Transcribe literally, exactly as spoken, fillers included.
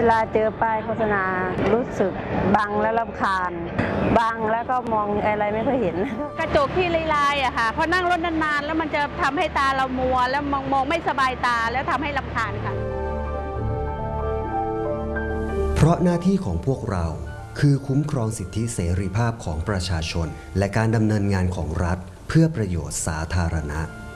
ลาเจอป้ายโฆษณารู้สึกบังและรำคาญบังแล้วก็มองอะไรไม่ค่อยเห็นกระจกที่ลายๆอะค่ะพอนั่งรถนานๆแล้วมันจะทำให้ตาเรามัวแล้วมองมองไม่สบายตาแล้วทำให้รำคาญค่ะเพราะหน้าที่ของพวกเราคือคุ้มครองสิทธิเสรีภาพของประชาชนและการดำเนินงานของรัฐเพื่อประโยชน์สาธารณะ